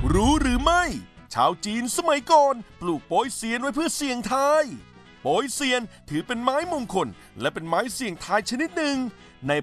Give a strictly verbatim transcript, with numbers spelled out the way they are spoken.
รู้หรือไม่ชาวจีนสมัยก่อนปลูกโป๊ยเซียนไว้เพื่อเสี่ยงทายโป๊ยเซียนถือเป็นไม้มงคลและเป็นไม้เสี่ยงทายชนิดหนึ่งใน